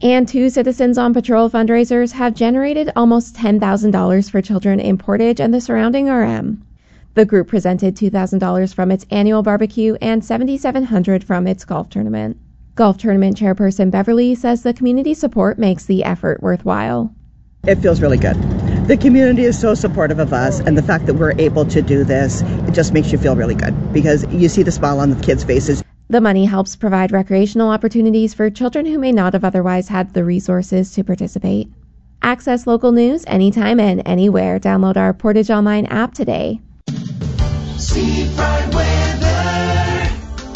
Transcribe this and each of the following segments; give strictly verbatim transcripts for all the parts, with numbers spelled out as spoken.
And two Citizens on Patrol fundraisers have generated almost ten thousand dollars for children in Portage and the surrounding R M. The group presented two thousand dollars from its annual barbecue and seven thousand seven hundred dollars from its golf tournament. Golf tournament chairperson Beverly says the community support makes the effort worthwhile. It feels really good. The community is so supportive of us, and the fact that we're able to do this, it just makes you feel really good because you see the smile on the kids' faces. The money helps provide recreational opportunities for children who may not have otherwise had the resources to participate. Access local news anytime and anywhere. Download our Portage Online app today. Seafront weather.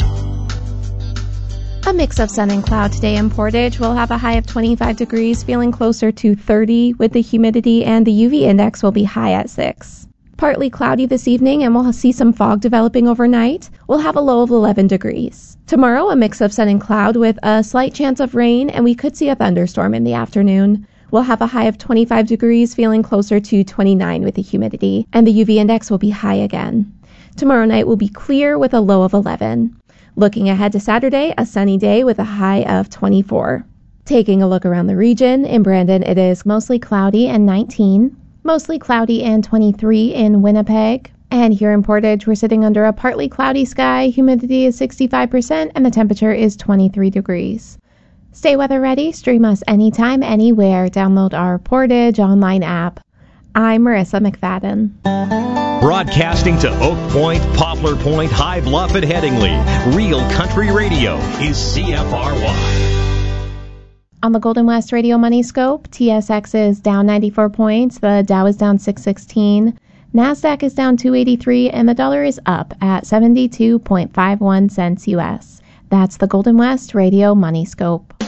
A mix of sun and cloud today in Portage. We'll have a high of twenty-five degrees, feeling closer to thirty with the humidity, and the U V index will be high at six. Partly cloudy this evening, and we'll see some fog developing overnight. We'll have a low of eleven degrees. Tomorrow, a mix of sun and cloud with a slight chance of rain, and we could see a thunderstorm in the afternoon. We'll have a high of twenty-five degrees, feeling closer to twenty-nine with the humidity, and the U V index will be high again. Tomorrow night will be clear with a low of eleven. Looking ahead to Saturday, a sunny day with a high of twenty-four. Taking a look around the region, in Brandon it is mostly cloudy and nineteen. Mostly cloudy and twenty-three in Winnipeg. And here in Portage, we're sitting under a partly cloudy sky, humidity is sixty-five percent, and the temperature is twenty-three degrees. Stay weather ready, stream us anytime, anywhere. Download our Portage Online app. I'm Marissa McFadden. Broadcasting to Oak Point, Poplar Point, High Bluff, and Headingley. Real Country Radio is C F R Y. On the Golden West Radio Money Scope, T S X is down ninety-four points, the Dow is down six sixteen, NASDAQ is down two eighty-three, and the dollar is up at seventy-two point five one cents U S. That's the Golden West Radio Money Scope.